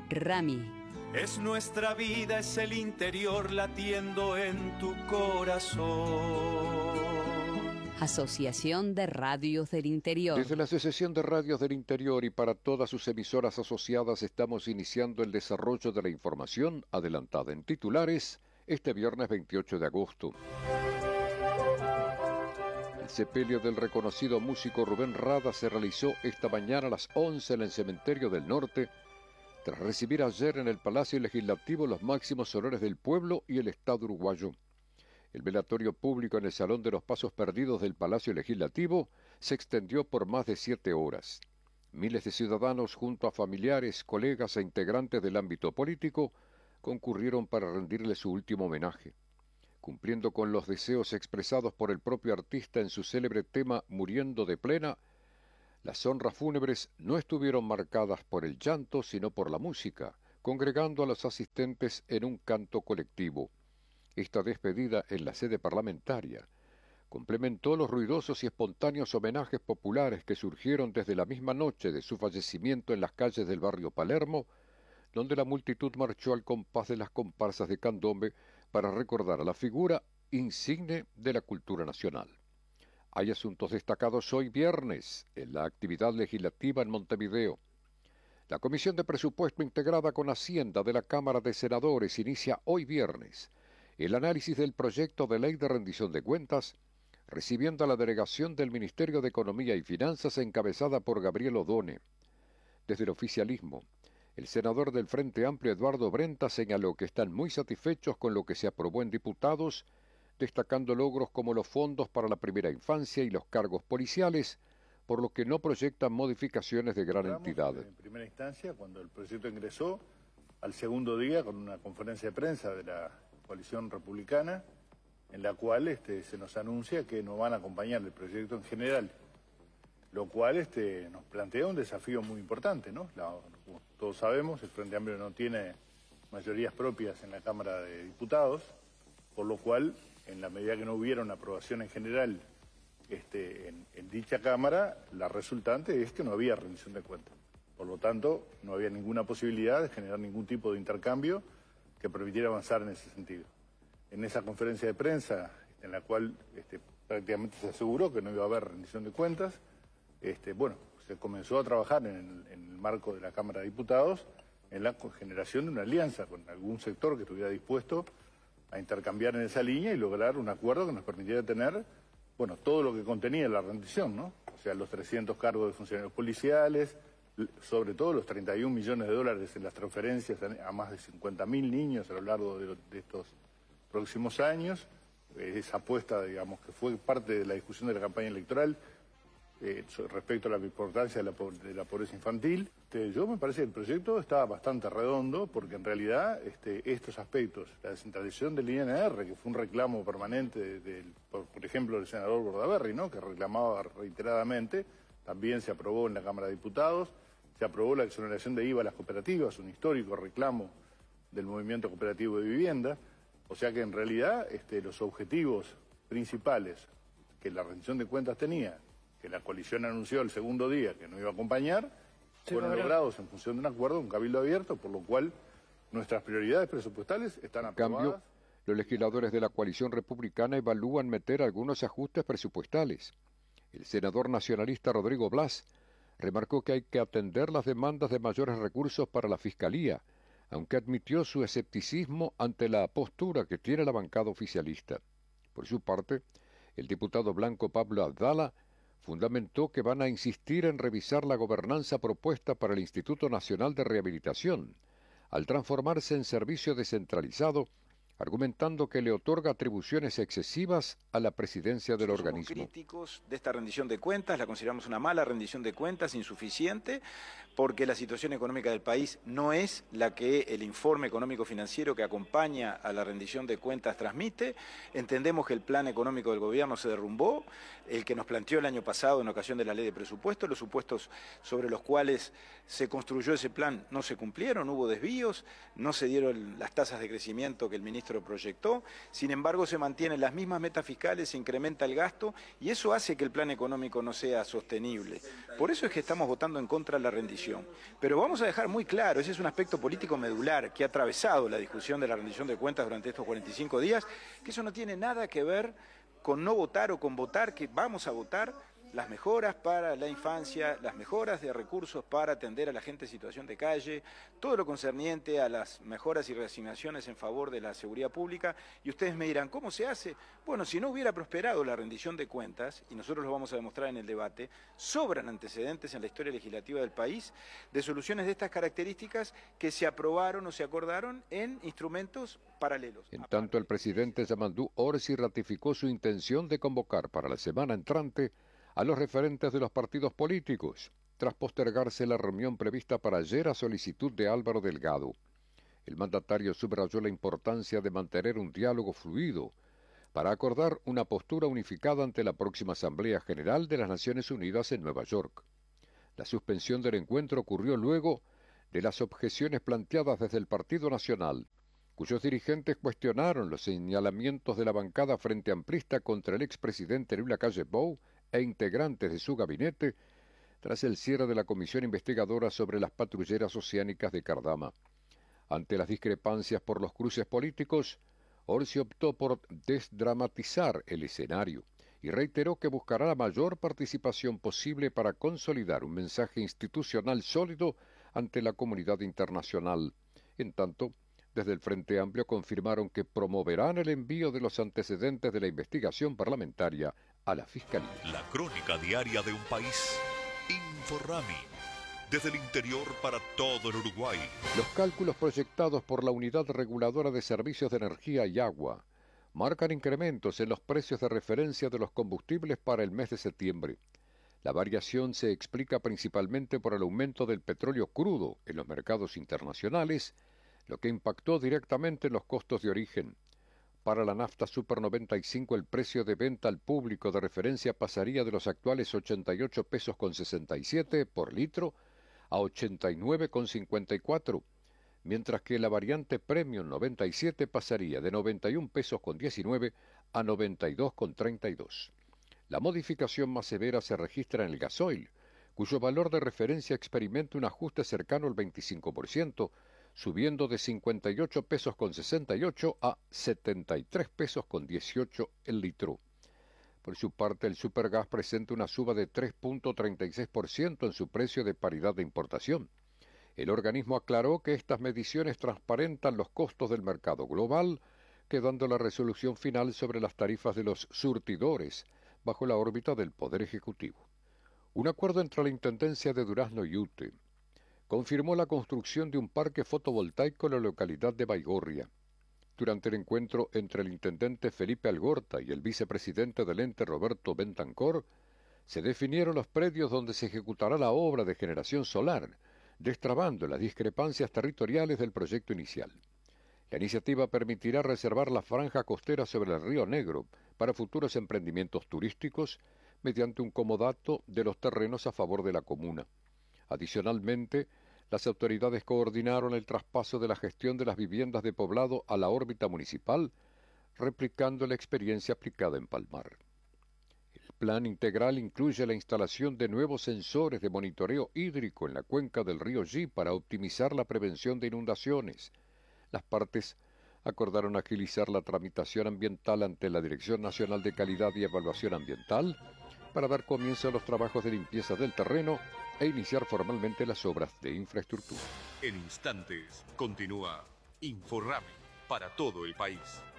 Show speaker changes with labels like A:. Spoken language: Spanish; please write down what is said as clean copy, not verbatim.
A: Rami.
B: Es nuestra vida, es el interior latiendo en tu corazón.
A: Asociación de Radios del Interior.
C: Desde la Asociación de Radios del Interior y para todas sus emisoras asociadas estamos iniciando el desarrollo de la información adelantada en titulares este viernes 28 de agosto. El sepelio del reconocido músico Rubén Rada se realizó esta mañana a las 11 en el Cementerio del Norte, tras recibir ayer en el Palacio Legislativo los máximos honores del pueblo y el Estado uruguayo. El velatorio público en el Salón de los Pasos Perdidos del Palacio Legislativo se extendió por más de 7 horas. Miles de ciudadanos, junto a familiares, colegas e integrantes del ámbito político, concurrieron para rendirle su último homenaje. Cumpliendo con los deseos expresados por el propio artista en su célebre tema Muriendo de Plena, las honras fúnebres no estuvieron marcadas por el llanto, sino por la música, congregando a los asistentes en un canto colectivo. Esta despedida en la sede parlamentaria complementó los ruidosos y espontáneos homenajes populares que surgieron desde la misma noche de su fallecimiento en las calles del barrio Palermo, donde la multitud marchó al compás de las comparsas de candombe para recordar a la figura insigne de la cultura nacional. Hay asuntos destacados hoy viernes en la actividad legislativa en Montevideo. La Comisión de Presupuesto integrada con Hacienda de la Cámara de Senadores inicia hoy viernes el análisis del proyecto de ley de rendición de cuentas, recibiendo a la delegación del Ministerio de Economía y Finanzas encabezada por Gabriel Odone. Desde el oficialismo, el senador del Frente Amplio Eduardo Brenta señaló que están muy satisfechos con lo que se aprobó en diputados, destacando logros como los fondos para la primera infancia y los cargos policiales, por lo que no proyectan modificaciones de gran entidad.
D: En primera instancia, cuando el proyecto ingresó, al segundo día, con una conferencia de prensa de la coalición republicana, en la cual se nos anuncia que no van a acompañar el proyecto en general, lo cual nos plantea un desafío muy importante, ¿no? Como todos sabemos, el Frente Amplio no tiene mayorías propias en la Cámara de Diputados, por lo cual, en la medida que no hubiera una aprobación en general en dicha Cámara, la resultante es que no había rendición de cuentas. Por lo tanto, no había ninguna posibilidad de generar ningún tipo de intercambio que permitiera avanzar en ese sentido. En esa conferencia de prensa, en la cual prácticamente se aseguró que no iba a haber rendición de cuentas, se comenzó a trabajar en el marco de la Cámara de Diputados en la generación de una alianza con algún sector que estuviera dispuesto a intercambiar en esa línea y lograr un acuerdo que nos permitiera tener, todo lo que contenía la rendición, ¿no? O sea, los 300 cargos de funcionarios policiales, sobre todo los 31 millones de dólares en las transferencias a más de 50.000 niños a lo largo de estos próximos años, esa apuesta, digamos, que fue parte de la discusión de la campaña electoral respecto a la importancia de la pobreza infantil. Yo me parece que el proyecto está bastante redondo porque en realidad estos aspectos, la descentralización del INR, que fue un reclamo permanente, por ejemplo, del senador Bordaberry, ¿no?, que reclamaba reiteradamente, también se aprobó en la Cámara de Diputados. Se aprobó la exoneración de IVA a las cooperativas, un histórico reclamo del movimiento cooperativo de vivienda. O sea que en realidad los objetivos principales que la rendición de cuentas tenía, que la coalición anunció el segundo día que no iba a acompañar, fueron logrados en función de un acuerdo, un cabildo abierto, por lo cual nuestras prioridades presupuestales están aprobadas.
C: En cambio, los legisladores de la coalición republicana evalúan meter algunos ajustes presupuestales. El senador nacionalista Rodrigo Blas remarcó que hay que atender las demandas de mayores recursos para la Fiscalía, aunque admitió su escepticismo ante la postura que tiene la bancada oficialista. Por su parte, el diputado blanco Pablo Abdala fundamentó que van a insistir en revisar la gobernanza propuesta para el Instituto Nacional de Rehabilitación, al transformarse en servicio descentralizado, argumentando que le otorga atribuciones excesivas a la presidencia del organismo.
E: Somos críticos de esta rendición de cuentas, la consideramos una mala rendición de cuentas, insuficiente, porque la situación económica del país no es la que el informe económico-financiero que acompaña a la rendición de cuentas transmite. Entendemos que el plan económico del gobierno se derrumbó, el que nos planteó el año pasado en ocasión de la ley de presupuestos, los supuestos sobre los cuales se construyó ese plan no se cumplieron, hubo desvíos, no se dieron las tasas de crecimiento que el ministro ministro proyectó. Sin embargo, se mantienen las mismas metas fiscales, se incrementa el gasto y eso hace que el plan económico no sea sostenible. Por eso es que estamos votando en contra de la rendición. Pero vamos a dejar muy claro, ese es un aspecto político medular que ha atravesado la discusión de la rendición de cuentas durante estos 45 días, que eso no tiene nada que ver con no votar o con votar, que vamos a votar las mejoras para la infancia, las mejoras de recursos para atender a la gente en situación de calle, todo lo concerniente a las mejoras y reasignaciones en favor de la seguridad pública. Y ustedes me dirán, ¿cómo se hace? Bueno, si no hubiera prosperado la rendición de cuentas, y nosotros lo vamos a demostrar en el debate, sobran antecedentes en la historia legislativa del país de soluciones de estas características que se aprobaron o se acordaron en instrumentos paralelos.
C: En tanto, el presidente Yamandú Orsi ratificó su intención de convocar para la semana entrante a los referentes de los partidos políticos, tras postergarse la reunión prevista para ayer a solicitud de Álvaro Delgado. El mandatario subrayó la importancia de mantener un diálogo fluido para acordar una postura unificada ante la próxima Asamblea General de las Naciones Unidas en Nueva York. La suspensión del encuentro ocurrió luego de las objeciones planteadas desde el Partido Nacional, cuyos dirigentes cuestionaron los señalamientos de la bancada Frente Amplista contra el expresidente Luis Lacalle Pou e integrantes de su gabinete tras el cierre de la comisión investigadora sobre las patrulleras oceánicas de Cardama. Ante las discrepancias por los cruces políticos, Orsi optó por desdramatizar el escenario y reiteró que buscará la mayor participación posible para consolidar un mensaje institucional sólido ante la comunidad internacional. En tanto, desde el Frente Amplio confirmaron que promoverán el envío de los antecedentes de la investigación parlamentaria a la Fiscalía.
F: La crónica diaria de un país. Inforrami. Desde el interior para todo el Uruguay.
C: Los cálculos proyectados por la Unidad Reguladora de Servicios de Energía y Agua marcan incrementos en los precios de referencia de los combustibles para el mes de septiembre. La variación se explica principalmente por el aumento del petróleo crudo en los mercados internacionales, lo que impactó directamente en los costos de origen. Para la nafta Super 95 el precio de venta al público de referencia pasaría de los actuales 88 pesos con 67 por litro a 89,54, mientras que la variante Premium 97 pasaría de 91 pesos con 19 a 92,32. La modificación más severa se registra en el gasoil, cuyo valor de referencia experimenta un ajuste cercano al 25%, subiendo de 58 pesos con 68 a 73 pesos con 18 el litro. Por su parte, el Supergas presenta una suba de 3,36% en su precio de paridad de importación. El organismo aclaró que estas mediciones transparentan los costos del mercado global, quedando la resolución final sobre las tarifas de los surtidores bajo la órbita del Poder Ejecutivo. Un acuerdo entre la Intendencia de Durazno y UTE confirmó la construcción de un parque fotovoltaico en la localidad de Baigorria. Durante el encuentro entre el intendente Felipe Algorta y el vicepresidente del ente Roberto Bentancor, se definieron los predios donde se ejecutará la obra de generación solar, destrabando las discrepancias territoriales del proyecto inicial. La iniciativa permitirá reservar la franja costera sobre el Río Negro para futuros emprendimientos turísticos mediante un comodato de los terrenos a favor de la comuna. Adicionalmente, las autoridades coordinaron el traspaso de la gestión de las viviendas de poblado a la órbita municipal, replicando la experiencia aplicada en Palmar. El plan integral incluye la instalación de nuevos sensores de monitoreo hídrico en la cuenca del río Yi para optimizar la prevención de inundaciones. Las partes acordaron agilizar la tramitación ambiental ante la Dirección Nacional de Calidad y Evaluación Ambiental para dar comienzo a los trabajos de limpieza del terreno e iniciar formalmente las obras de infraestructura.
F: En instantes continúa Inforrami para todo el país.